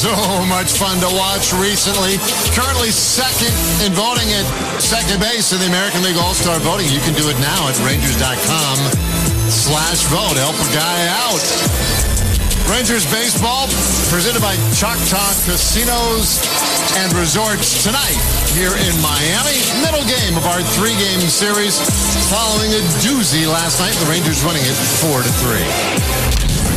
so much fun to watch recently. Currently second in voting at second base in the American League All-Star voting. You can do it now at Rangers.com/vote. Help a guy out. Rangers baseball presented by Choctaw Casinos and Resorts tonight here in Miami. Middle game of our three-game series following a doozy last night. The Rangers winning it 4-3.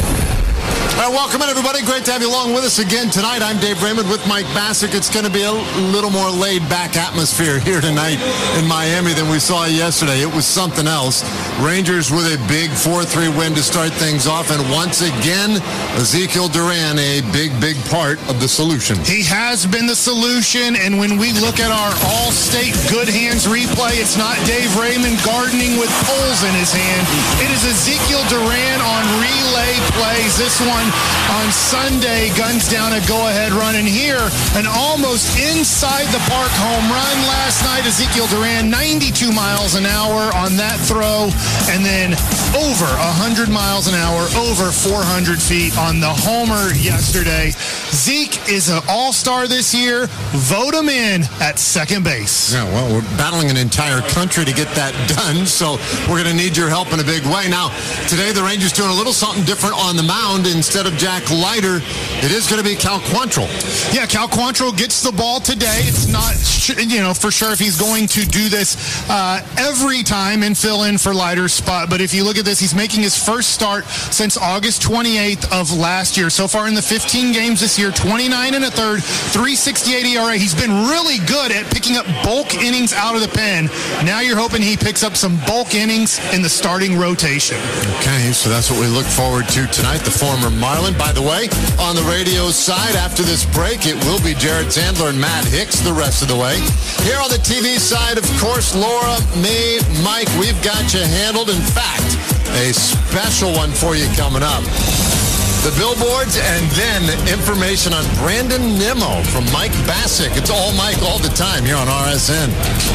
All right, welcome in, everybody. Great to have you along with us again tonight. I'm Dave Raymond with Mike Bassick. It's going to be a little more laid-back atmosphere here tonight in Miami than we saw yesterday. It was something else. Rangers with a big 4-3 win to start things off. And once again, Ezekiel Duran, a big, big part of the solution. He has been the solution. And when we look at our all-state good hands replay, it's not Dave Raymond gardening with poles in his hand. It is Ezekiel Duran on relay plays. This one on Sunday guns down a go-ahead run. And here, an almost inside the park home run last night. Ezekiel Duran, 92 miles an hour on that throw, and then over 100 miles an hour, over 400 feet on the homer yesterday. Zeke is an all-star this year. Vote him in at second base. Yeah, well, we're battling an entire country to get that done, so we're going to need your help in a big way. Now, today the Rangers doing a little something different on the mound. Instead of Jack Leiter, it is going to be Cal Quantrill. Yeah, Cal Quantrill gets the ball today. It's not, for sure if he's going to do this every time and fill in for Leiter's spot. But if you look at this, he's making his first start since August 28th of last year. So far in the 15 games this year, 29 and a third, 3.68 ERA. He's been really good at picking up bulk innings out of the pen. Now you're hoping he picks up some bulk innings in the starting rotation. Okay, so that's what we look forward to tonight. The former Marlin. By the way, on the radio side, after this break, it will be Jared Sandler and Matt Hicks the rest of the way. Here on the TV side, of course, Laura, me, Mike, we've got you handled. In fact, a special one for you coming up. The billboards and then information on Brandon Nimmo from Mike Bassick. It's all Mike all the time here on RSN.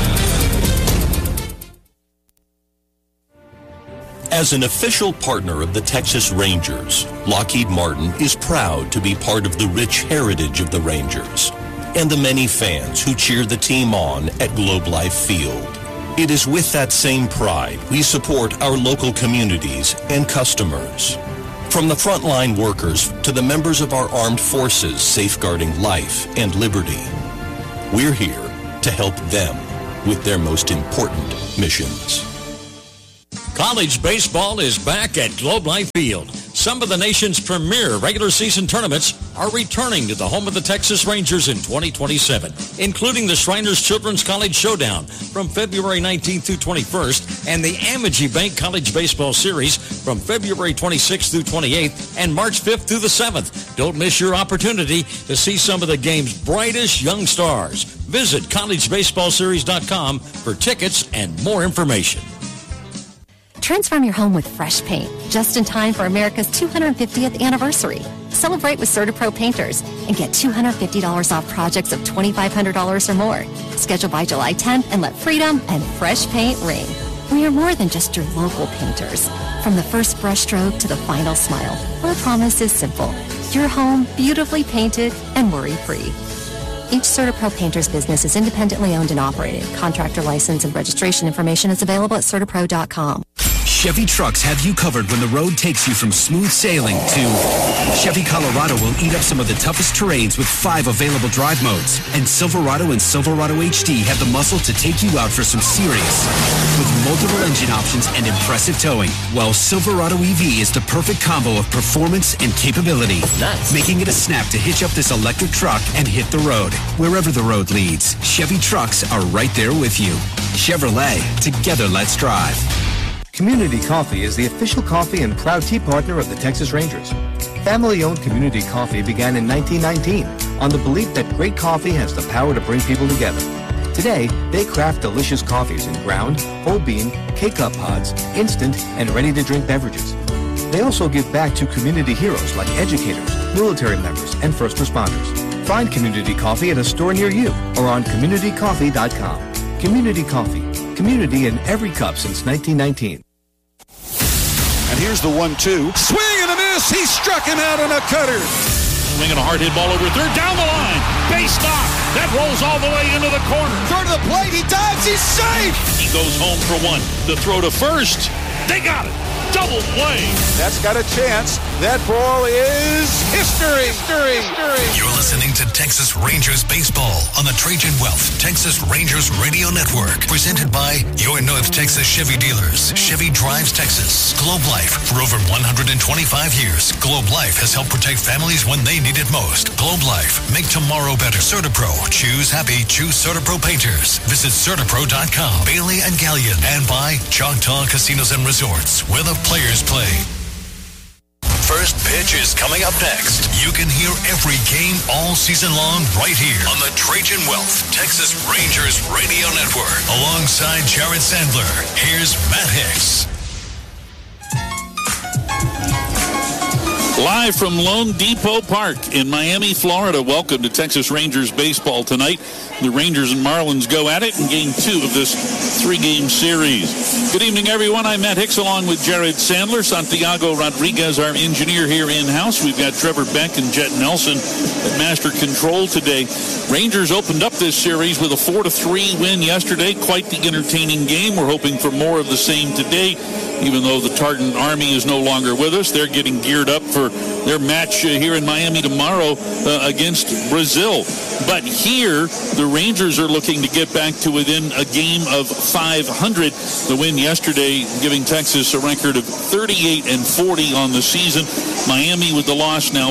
As an official partner of the Texas Rangers, Lockheed Martin is proud to be part of the rich heritage of the Rangers and the many fans who cheer the team on at Globe Life Field. It is with that same pride we support our local communities and customers. From the frontline workers to the members of our armed forces safeguarding life and liberty, we're here to help them with their most important missions. College baseball is back at Globe Life Field. Some of the nation's premier regular season tournaments are returning to the home of the Texas Rangers in 2027, including the Shriners Children's College Showdown from February 19th through 21st and the Amegy Bank College Baseball Series from February 26th through 28th and March 5th through the 7th. Don't miss your opportunity to see some of the game's brightest young stars. Visit collegebaseballseries.com for tickets and more information. Transform your home with fresh paint, just in time for America's 250th anniversary. Celebrate with CertaPro Painters and get $250 off projects of $2,500 or more. Schedule by July 10th and let freedom and fresh paint ring. We are more than just your local painters. From the first brushstroke to the final smile, our promise is simple. Your home beautifully painted and worry-free. Each CertaPro Painters business is independently owned and operated. Contractor license and registration information is available at CertaPro.com. Chevy trucks have you covered when the road takes you from smooth sailing to Chevy Colorado will eat up some of the toughest terrains with 5 available drive modes. And Silverado and Silverado HD have the muscle to take you out for some serious with multiple engine options and impressive towing. While Silverado EV is the perfect combo of performance and capability, making it a snap to hitch up this electric truck and hit the road. Wherever the road leads, Chevy trucks are right there with you. Chevrolet, together let's drive. Community Coffee is the official coffee and proud tea partner of the Texas Rangers. Family-owned Community Coffee began in 1919 on the belief that great coffee has the power to bring people together. Today, they craft delicious coffees in ground, whole bean, K-Cup pods, instant, and ready-to-drink beverages. They also give back to community heroes like educators, military members, and first responders. Find Community Coffee at a store near you or on communitycoffee.com. Community Coffee. Community in every cup since 1919. And here's the 1-2. Swing and a miss. He struck him out on a cutter. Swing and a hard hit ball over third, down the line. Base knock. That rolls all the way into the corner. Throw to the plate. He dives. He's safe. He goes home for one. The throw to first. They got it. Double play. That's got a chance. That ball is history. You're listening to Texas Rangers baseball on the Trajan Wealth Texas Rangers Radio Network. Presented by your North Texas Chevy dealers. Chevy drives Texas. Globe Life. For over 125 years, Globe Life has helped protect families when they need it most. Globe Life. Make tomorrow better. CertaPro. Choose happy. Choose CertaPro painters. Visit CertaPro.com. Bailey and Gallion. And by Choctaw Casinos and Resorts, where the players play. First pitch is coming up next. You can hear every game all season long right here on the Trajan Wealth Texas Rangers Radio Network. Alongside Jared Sandler, here's Matt Hicks. Live from Lone Depot Park in Miami, Florida. Welcome to Texas Rangers baseball tonight. The Rangers and Marlins go at it in Game 2 of this 3-game series. Good evening, everyone. I'm Matt Hicks along with Jared Sandler. Santiago Rodriguez, our engineer here in-house. We've got Trevor Beck and Jet Nelson at Master Control today. Rangers opened up this series with a 4-3 win yesterday. Quite the entertaining game. We're hoping for more of the same today. Even though the Tartan Army is no longer with us, they're getting geared up for their match here in Miami tomorrow against Brazil. But here, the Rangers are looking to get back to within a game of 500. The win yesterday giving Texas a record of 38-40 on the season. Miami with the loss now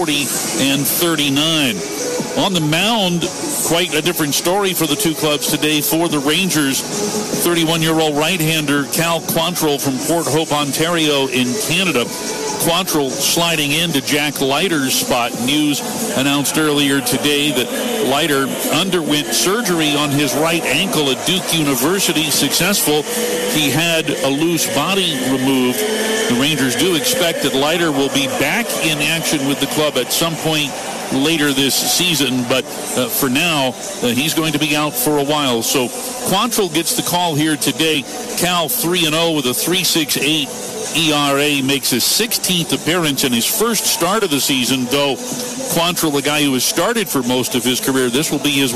40-39. On the mound, quite a different story for the two clubs today. For the Rangers, 31-year-old right-hander Cal Quantrill from Port Hope, Ontario in Canada. Quantrill sliding into Jack Leiter's spot. News announced earlier today that Leiter underwent surgery on his right ankle at Duke University. Successful. He had a loose body removed. The Rangers do expect that Leiter will be back in action with the club at some point later this season, but for now, he's going to be out for a while. So Quantrill gets the call here today. Cal 3-0 with a 3.68 ERA, makes his 16th appearance in his first start of the season, though Quantrill, a guy who has started for most of his career, this will be his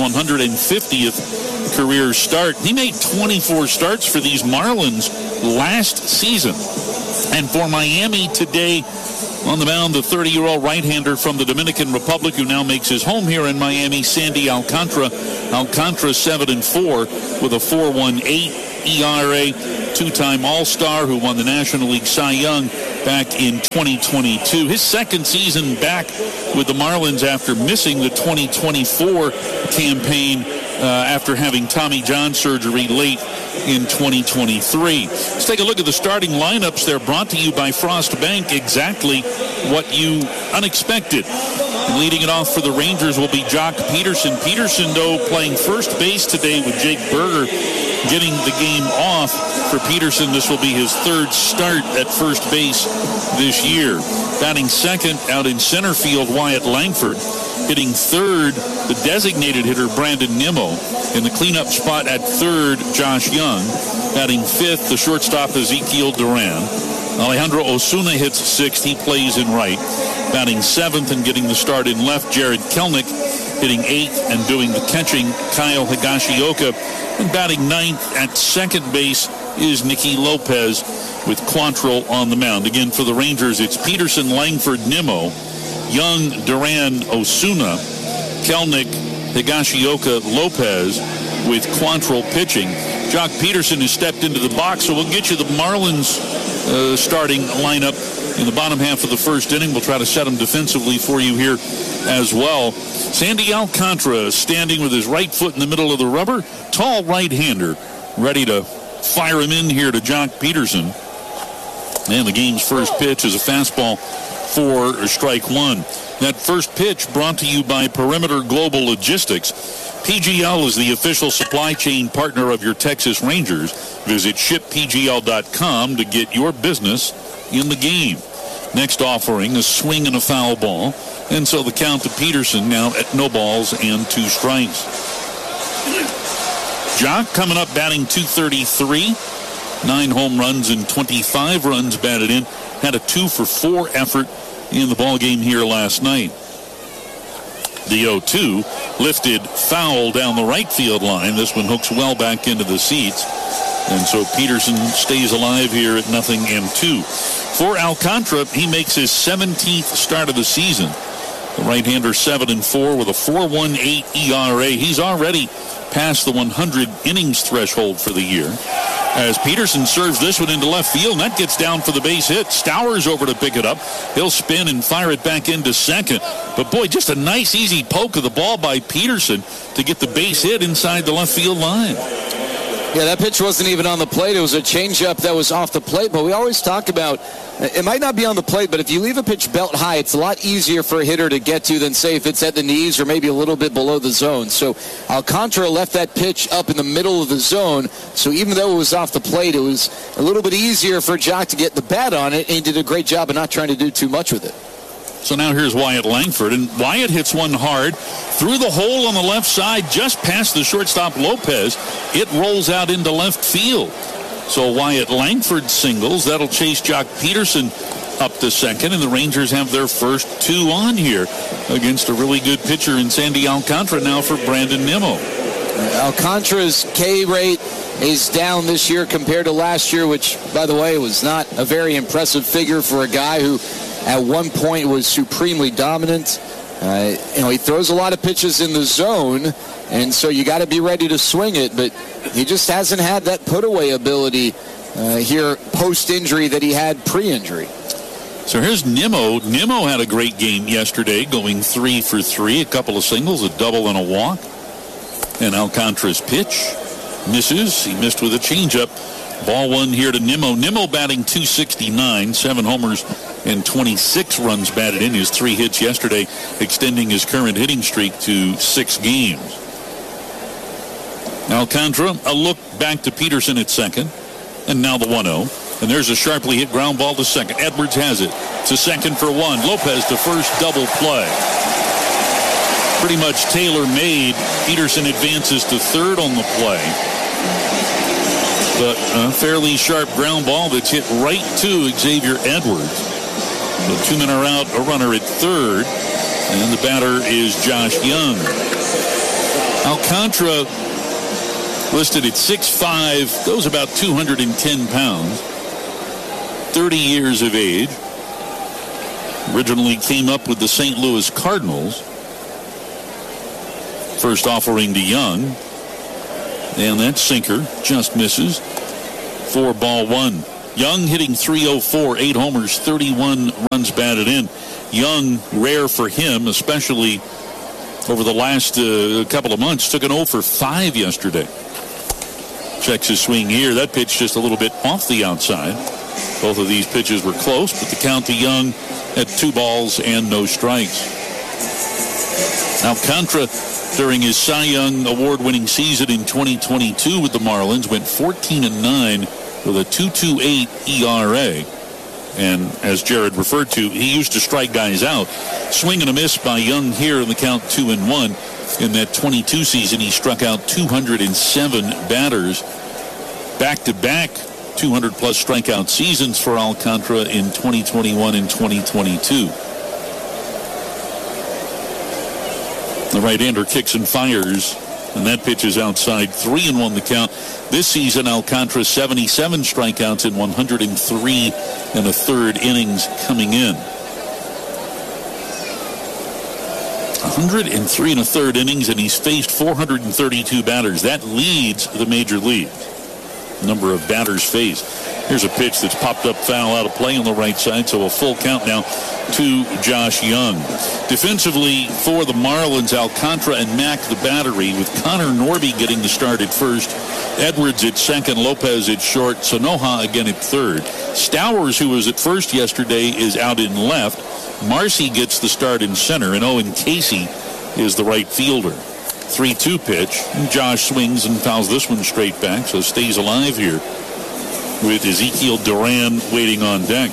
150th career start. He made 24 starts for these Marlins last season. And for Miami today, on the mound, the 30-year-old right-hander from the Dominican Republic who now makes his home here in Miami, Sandy Alcantara. Alcantara 7-4 with a 4.18 ERA. Two-time All-Star who won the National League Cy Young back in 2022. His second season back with the Marlins after missing the 2024 campaign after having Tommy John surgery late in 2023. Let's take a look at the starting lineups. They're brought to you by Frost Bank. Exactly what you unexpected. Leading it off for the Rangers will be Jock Peterson. Peterson, though, playing first base today with Jake Berger getting the game off. For Peterson, this will be his third start at first base this year. Batting second out in center field, Wyatt Langford. Hitting third, the designated hitter, Brandon Nimmo. In the cleanup spot at third, Josh Young. Batting fifth, the shortstop, Ezekiel Duran. Alejandro Osuna hits sixth. He plays in right. Batting seventh and getting the start in left, Jared Kelnick. Hitting eighth and doing the catching, Kyle Higashioka. And batting ninth at second base is Nicky Lopez with Quantrill on the mound. Again, for the Rangers, it's Peterson, Langford, Nimmo, Young, Duran, Osuna, Kelnick, Higashioka, Lopez with Quantrill pitching. Jock Peterson has stepped into the box, so we'll get you the Marlins starting lineup in the bottom half of the first inning. We'll try to set them defensively for you here as well. Sandy Alcantara standing with his right foot in the middle of the rubber. Tall right-hander, ready to fire him in here to Jock Peterson. And the game's first pitch is a fastball for strike one. That first pitch brought to you by Perimeter Global Logistics. PGL is the official supply chain partner of your Texas Rangers. Visit shippgl.com to get your business in the game. Next offering, a swing and a foul ball. And so the count to Peterson now at no balls and 2 strikes. Jock coming up batting .233. 9 home runs and 25 runs batted in. Had a 2-for-4 effort in the ball game here last night. The 0-2 lifted foul down the right field line. This one hooks well back into the seats. And so Peterson stays alive here at 0-2. For Alcantara, he makes his 17th start of the season. The right-hander 7-4 with a 4.18 ERA. He's already past the 100 innings threshold for the year. As Peterson serves this one into left field, and that gets down for the base hit. Stowers over to pick it up. He'll spin and fire it back into second. But boy, just a nice easy poke of the ball by Peterson to get the base hit inside the left field line. Yeah, that pitch wasn't even on the plate. It was a changeup that was off the plate. But we always talk about it might not be on the plate, but if you leave a pitch belt high, it's a lot easier for a hitter to get to than, say, if it's at the knees or maybe a little bit below the zone. So Alcantara left that pitch up in the middle of the zone. So even though it was off the plate, it was a little bit easier for Jock to get the bat on it, and he did a great job of not trying to do too much with it. So now here's Wyatt Langford, and Wyatt hits one hard through the hole on the left side, just past the shortstop Lopez. It rolls out into left field. So Wyatt Langford singles. That'll chase Jock Peterson up to second, and the Rangers have their first two on here against a really good pitcher in Sandy Alcantara now for Brandon Nimmo. Alcantara's K rate is down this year compared to last year, which, by the way, was not a very impressive figure for a guy who at one point was supremely dominant. He throws a lot of pitches in the zone, and so you got to be ready to swing it, but he just hasn't had that put-away ability here post-injury that he had pre-injury. So here's Nimmo. Nimmo had a great game yesterday, going 3 for 3, a couple of singles, a double, and a walk. And Alcantara's pitch misses. He missed with a changeup. Ball one here to Nimmo. Nimmo batting .269, 7 homers and 26 runs batted in. His 3 hits yesterday, extending his current hitting streak to 6 games. Alcantara, a look back to Peterson at second, and now the 1-0. And there's a sharply hit ground ball to second. Edwards has it to second for 1. Lopez to first, double play. Pretty much tailor-made. Peterson advances to third on the play. But a fairly sharp ground ball that's hit right to Xavier Edwards. The 2 men are out, a runner at third, and the batter is Josh Young. Alcantara listed at 6'5", goes about 210 pounds, 30 years of age. Originally came up with the St. Louis Cardinals. First offering to Young, and that sinker just misses for ball 1. Young hitting .304, 8 homers, 31 runs batted in. Young, rare for him, especially over the last couple of months, took an 0 for 5 yesterday. Checks his swing here. That pitch just a little bit off the outside. Both of these pitches were close, but the count to Young at 2 balls and no strikes. Alcantara, during his Cy Young award-winning season in 2022 with the Marlins, went 14-9 with a 2.28 ERA. And as Jared referred to, he used to strike guys out. Swing and a miss by Young here in the count 2-1. In that 22 season, he struck out 207 batters. Back-to-back 200-plus strikeout seasons for Alcantara in 2021 and 2022. The right-hander kicks and fires, and that pitch is outside. 3-1 the count. This season, Alcantara 77 strikeouts in 103 1/3 innings coming in. 103 1/3 innings, and he's faced 432 batters. That leads the major league number of batters faced. Here's a pitch that's popped up foul out of play on the right side, so a full count now to Josh Young. Defensively for the Marlins, Alcantara and Mack the battery, with Connor Norby getting the start at first, Edwards at second, Lopez at short, Sonoha again at third. Stowers, who was at first yesterday, is out in left. Marcy gets the start in center, and Owen Casey is the right fielder. 3-2 pitch. Josh swings and fouls this one straight back, so stays alive here with Ezekiel Duran waiting on deck.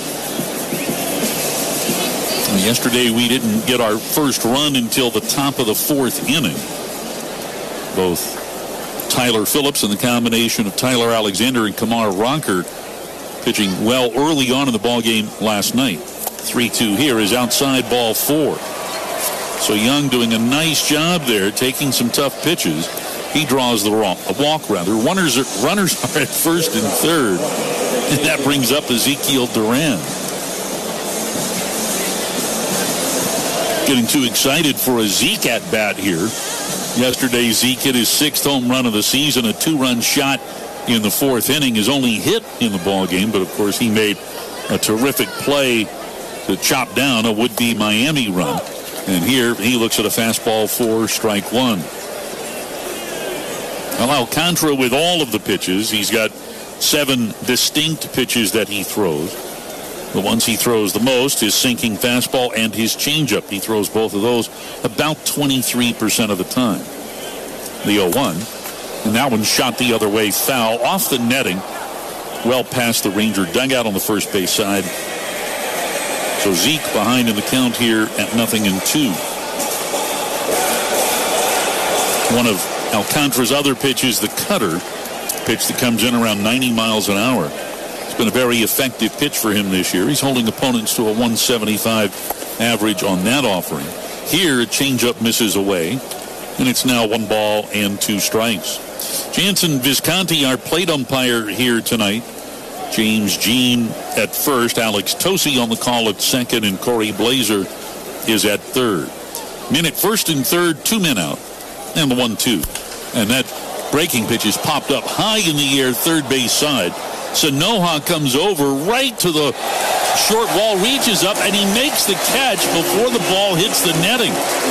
Yesterday we didn't get our first run until the top of the 4th inning. Both Tyler Phillips and the combination of Tyler Alexander and Kamar Ronker pitching well early on in the ballgame last night. 3-2 here is outside, ball 4. So Young doing a nice job there, taking some tough pitches. He draws the walk. Runners are at first and third, and that brings up Ezekiel Duran. Getting too excited for a Zeke at bat here. Yesterday, Zeke hit his 6th home run of the season, a 2-run shot in the 4th inning, his only hit in the ball game. But of course, he made a terrific play to chop down a would-be Miami run. And here he looks at a fastball for strike one. Well, Alcantara with all of the pitches. He's got 7 distinct pitches that he throws. The ones he throws the most, his sinking fastball and his changeup. He throws both of those about 23% of the time. The 0-1. And that one shot the other way, foul, off the netting, well past the Ranger dugout on the first base side. So Zeke behind in the count here at 0-2. One of Alcantara's other pitches, the cutter, pitch that comes in around 90 miles an hour. It's been a very effective pitch for him this year. He's holding opponents to a 175 average on that offering. Here, a changeup misses away, and it's now 1 ball and 2 strikes. Jansen Visconti, our plate umpire here tonight. James Jean at first, Alex Tosi on the call at second, and Corey Blazer is at third. Men at first and third, 2 men out, and the 1-2. And that breaking pitch is popped up high in the air, third base side. Sanoja comes over right to the short wall, reaches up, and he makes the catch before the ball hits the netting.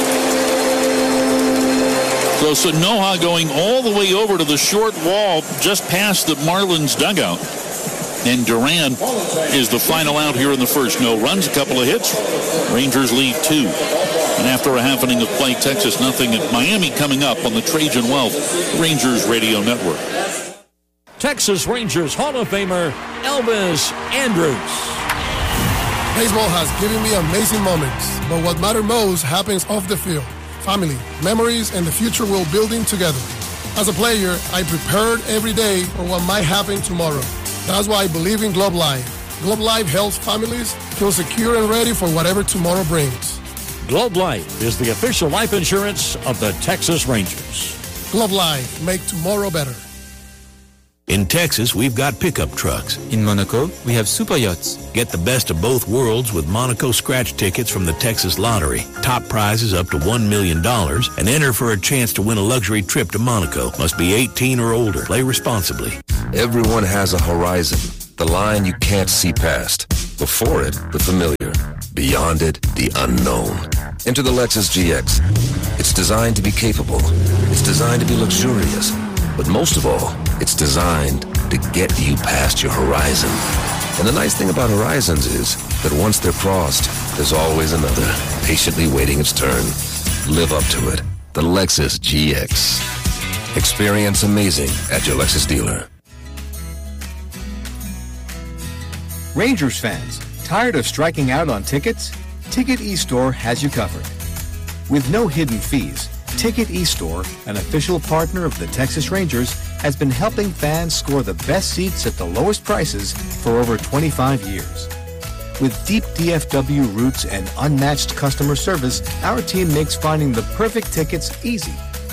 So Sanoja going all the way over to the short wall just past the Marlins dugout. And Duran is the final out here in the first. No runs, a couple of hits. Rangers lead 2. And after a half inning of play, Texas 0 at Miami coming up on the Trajan Wealth Rangers Radio Network. Texas Rangers Hall of Famer Elvis Andrus. Baseball has given me amazing moments, but what matters most happens off the field. Family, memories, and the future we're building together. As a player, I prepared every day for what might happen tomorrow. That's why I believe in Globe Life. Globe Life helps families feel secure and ready for whatever tomorrow brings. Globe Life is the official life insurance of the Texas Rangers. Globe Life, make tomorrow better. In Texas, we've got pickup trucks. In Monaco, we have super yachts. Get the best of both worlds with Monaco scratch tickets from the Texas Lottery. Top prizes up to $1 million and enter for a chance to win a luxury trip to Monaco. Must be 18 or older. Play responsibly. Everyone has a horizon, the line you can't see past. Before it, the familiar. Beyond it, the unknown. Enter the Lexus GX. It's designed to be capable. It's designed to be luxurious. But most of all, it's designed to get you past your horizon. And the nice thing about horizons is that once they're crossed, there's always another, patiently waiting its turn. Live up to it. The Lexus GX. Experience amazing at your Lexus dealer. Rangers fans, tired of striking out on tickets? Ticket eStore has you covered. With no hidden fees, Ticket eStore, an official partner of the Texas Rangers, has been helping fans score the best seats at the lowest prices for over 25 years. With deep DFW roots and unmatched customer service, our team makes finding the perfect tickets easy.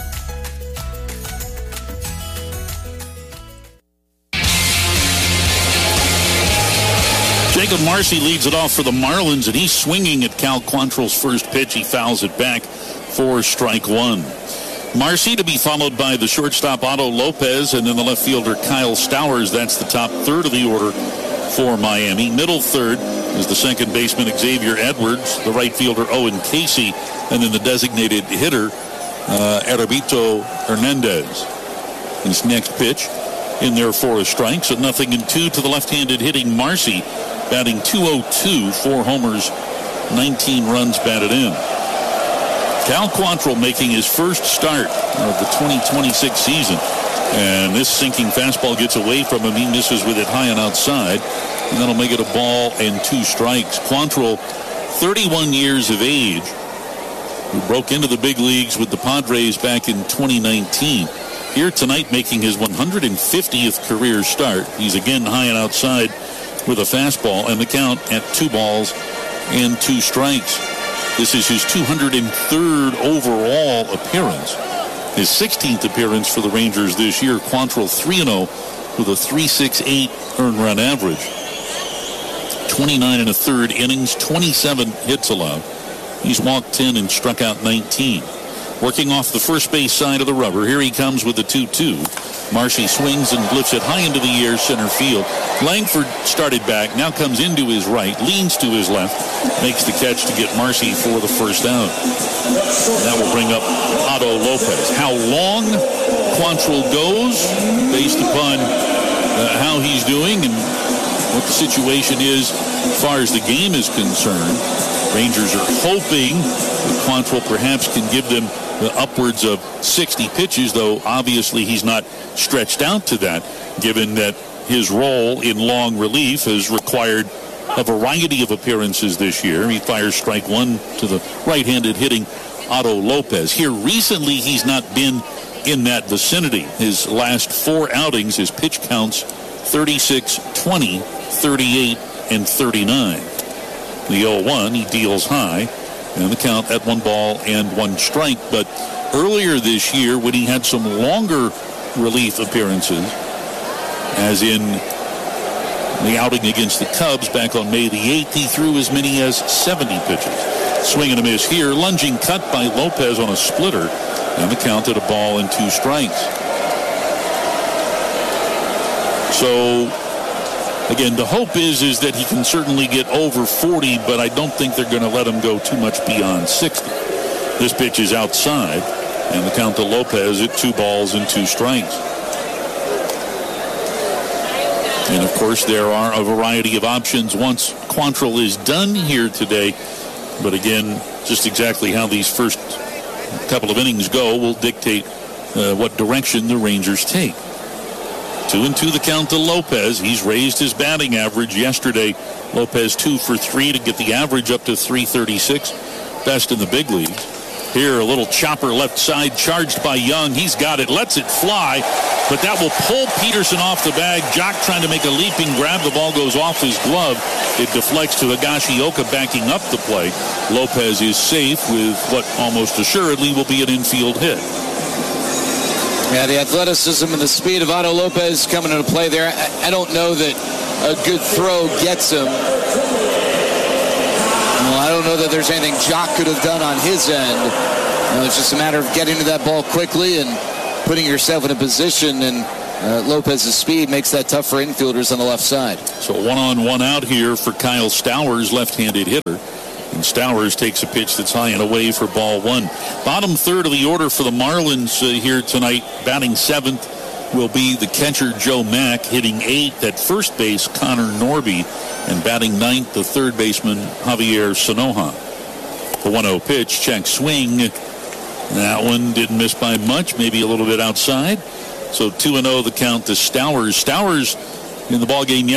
Jacob Marcy leads it off for the Marlins, and he's swinging at Cal Quantrill's first pitch. He fouls it back for strike one. Marcy to be followed by the shortstop Otto Lopez, and then the left fielder Kyle Stowers. That's the top third of the order for Miami. Middle third is the second baseman Xavier Edwards, the right fielder Owen Casey, and then the designated hitter Heribito Hernandez. His next pitch in there for a strike, so 0-2 to the left-handed hitting Marcy, batting .202, 4 homers, 19 runs batted in. Cal Quantrill making his first start of the 2026 season. And this sinking fastball gets away from him. He misses with it high and outside. And that'll make it a ball and 2 strikes. Quantrill, 31 years of age, who broke into the big leagues with the Padres back in 2019. Here tonight making his 150th career start. He's again high and outside with a fastball, and the count at 2 balls and 2 strikes. This is his 203rd overall appearance. His 16th appearance for the Rangers this year. Quantrill 3-0 with a .368 earned run average. 29 and a third innings, 27 hits allowed. He's walked 10 and struck out 19. Working off the first base side of the rubber. Here he comes with the 2-2. Marshy swings and lifts it high into the air, center field. Langford started back, now comes into his right, leans to his left, makes the catch to get Marshy for the first out. That will bring up Otto Lopez. How long Quantrill goes, based upon how he's doing and what the situation is as far as the game is concerned. Rangers are hoping that Quantrill perhaps can give them upwards of 60 pitches, though obviously he's not stretched out to that, given that his role in long relief has required a variety of appearances this year. He fires strike one to the right-handed hitting Otto Lopez. Here recently, he's not been in that vicinity. His last 4 outings, his pitch counts 36, 20, 38, and 39. The 0-1, he deals high, and the count at 1 ball and 1 strike. But earlier this year, when he had some longer relief appearances, as in the outing against the Cubs back on May the 8th, he threw as many as 70 pitches. Swing and a miss here. Lunging cut by Lopez on a splitter, and the count at 1 ball and 2 strikes. So, again, the hope is that he can certainly get over 40, but I don't think they're going to let him go too much beyond 60. This pitch is outside, and the count to Lopez at 2 balls and 2 strikes. And, of course, there are a variety of options once Quantrill is done here today. But, again, just exactly how these first couple of innings go will dictate what direction the Rangers take. 2-2 the count to Lopez. He's raised his batting average yesterday. Lopez 2 for 3 to get the average up to 336. Best in the big leagues. Here, a little chopper left side charged by Young. He's got it, lets it fly, but that will pull Peterson off the bag. Jock trying to make a leaping grab. The ball goes off his glove. It deflects to Higashioka backing up the play. Lopez is safe with what almost assuredly will be an infield hit. Yeah, the athleticism and the speed of Otto Lopez coming into play there. I don't know that a good throw gets him. Well, I don't know that there's anything Jock could have done on his end. It's just a matter of getting to that ball quickly and putting yourself in a position, and Lopez's speed makes that tough for infielders on the left side. So 1 on 1 out here for Kyle Stowers, left-handed hitter. And Stowers takes a pitch that's high and away for ball 1. Bottom third of the order for the Marlins here tonight. Batting 7th will be the catcher Joe Mack. Hitting 8th at first base, Connor Norby. And batting 9th, the third baseman Javier Sanoja. The 1-0 pitch, check swing. That one didn't miss by much, maybe a little bit outside. So 2-0 the count to Stowers. Stowers in the ballgame